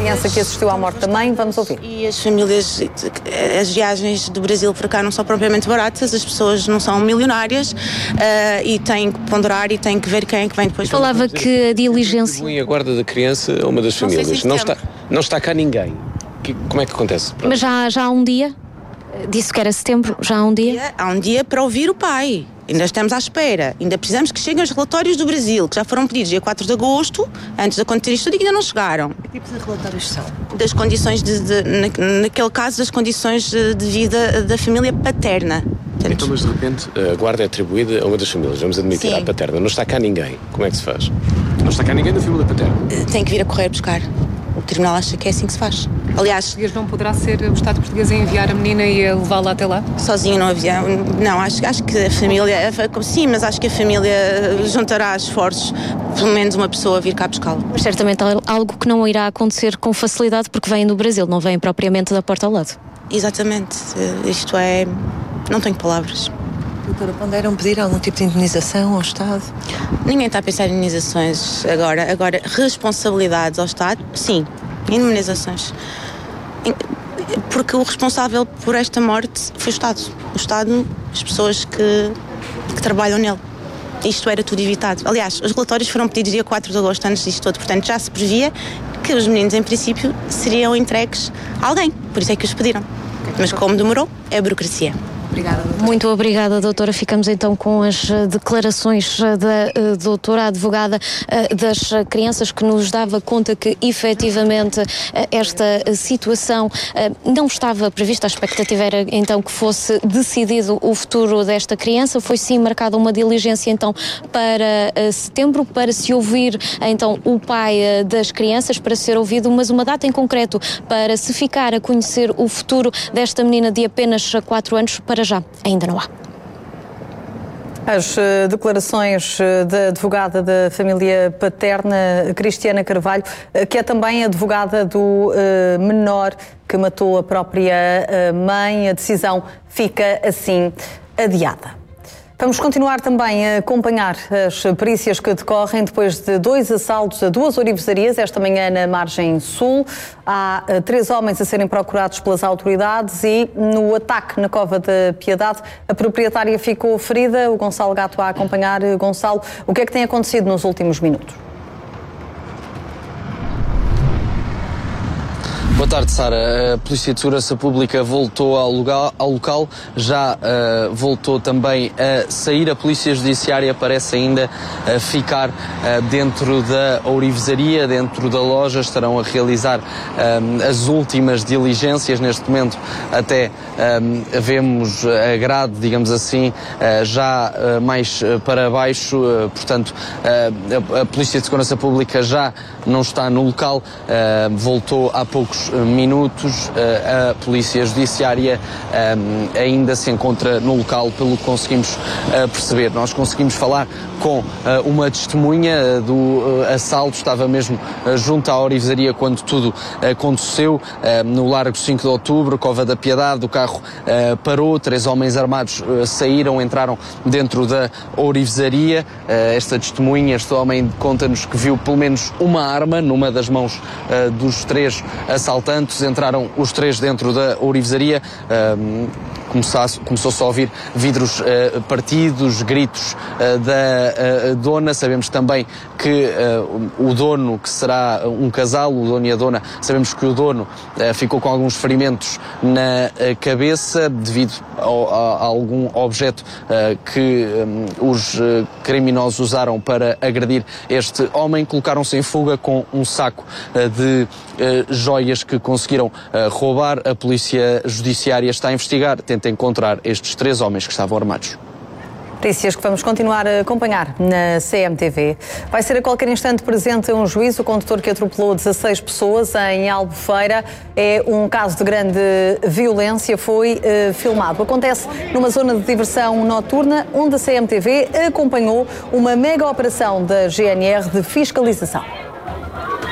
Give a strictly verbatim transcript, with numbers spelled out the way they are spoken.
criança que assistiu à morte também, vamos ouvir. E as famílias, as viagens do Brasil para cá não são propriamente baratas, as pessoas não são milionárias uh, e têm que ponderar e têm que ver quem é que vem depois. Falava que a diligência... A guarda da criança a uma das famílias. Não, não, está, não está cá ninguém. Que, como é que acontece? Pronto. Mas já, já há um dia? Disse que era setembro, já há um dia? Há um dia para ouvir o pai. Ainda estamos à espera. Ainda precisamos que cheguem os relatórios do Brasil, que já foram pedidos dia quatro de agosto, antes de acontecer isto tudo, e ainda não chegaram. Que tipo de relatórios são? Das condições, de, de, na, naquele caso, das condições de, de vida da família paterna. Portanto, então, mas de repente a guarda é atribuída a uma das famílias, vamos admitir, à paterna. Não está cá ninguém. Como é que se faz? Não está cá ninguém da família paterna. Tem que vir a correr buscar. O tribunal acha que é assim que se faz. Aliás... Não poderá ser o Estado português a enviar a menina e a levá-la até lá? Sozinho no avião? Não, acho, acho que a família... Sim, mas acho que a família juntará esforços, pelo menos uma pessoa a vir cá buscá-la. Mas certamente algo que não irá acontecer com facilidade porque vêm do Brasil, não vêm propriamente da porta ao lado. Exatamente. Isto é... Não tenho palavras. Doutora, ponderam pedir algum tipo de indenização ao Estado? Ninguém está a pensar em indenizações agora. Agora, responsabilidades ao Estado, sim, indenizações. Porque o responsável por esta morte foi o Estado. O Estado, as pessoas que, que trabalham nele. Isto era tudo evitado. Aliás, os relatórios foram pedidos dia quatro de agosto, antes disto todo. Portanto, já se previa que os meninos, em princípio, seriam entregues a alguém. Por isso é que os pediram. Mas como demorou, é a burocracia. Obrigada, doutora. Muito obrigada, doutora. Ficamos então com as declarações da uh, doutora advogada uh, das crianças, que nos dava conta que efetivamente uh, esta situação uh, não estava prevista. A expectativa era então que fosse decidido o futuro desta criança. Foi sim marcada uma diligência então para uh, setembro, para se ouvir uh, então o pai uh, das crianças, para ser ouvido, mas uma data em concreto para se ficar a conhecer o futuro desta menina de apenas quatro anos, para já ainda não há. As uh, declarações uh, da advogada da família paterna, Cristiana Carvalho, uh, que é também advogada do uh, menor que matou a própria uh, mãe. A decisão fica assim adiada. Vamos continuar também a acompanhar as perícias que decorrem depois de dois assaltos a duas orivesarias esta manhã na margem sul. Há uh, três homens a serem procurados pelas autoridades e no ataque na Cova da Piedade a proprietária ficou ferida. O Gonçalo Gato a acompanhar. Gonçalo, o que é que tem acontecido nos últimos minutos? Boa tarde, Sara. A Polícia de Segurança Pública voltou ao local, ao local já uh, voltou também a sair. A Polícia Judiciária parece ainda uh, ficar uh, dentro da ourivesaria, dentro da loja. Estarão a realizar uh, as últimas diligências. Neste momento até uh, vemos a grade, digamos assim, uh, já uh, mais uh, para baixo. Uh, portanto, uh, a, a Polícia de Segurança Pública já não está no local. Uh, voltou há poucos minutos. A Polícia Judiciária ainda se encontra no local, pelo que conseguimos perceber. Nós conseguimos falar com uma testemunha do assalto, estava mesmo junto à orivesaria quando tudo aconteceu, no Largo cinco de Outubro, Cova da Piedade. O carro parou, três homens armados saíram, entraram dentro da orivesaria. Esta testemunha, este homem, conta-nos que viu pelo menos uma arma numa das mãos dos três assaltantes. Entraram os três dentro da ourivesaria. Um, começou-se a ouvir vidros uh, partidos, gritos uh, da uh, dona. Sabemos também que uh, o dono, que será um casal, o dono e a dona, sabemos que o dono uh, ficou com alguns ferimentos na uh, cabeça devido ao, a, a algum objeto uh, que um, os uh, criminosos usaram para agredir este homem. Colocaram-se em fuga com um saco uh, de uh, joias que conseguiram uh, roubar. A Polícia Judiciária está a investigar, tenta encontrar estes três homens que estavam armados. Notícias que vamos continuar a acompanhar na C M T V. Vai ser a qualquer instante presente um juízo. O condutor que atropelou dezasseis pessoas em Albufeira é um caso de grande violência, foi uh, filmado. Acontece numa zona de diversão noturna, onde a C M T V acompanhou uma mega operação da G N R de fiscalização.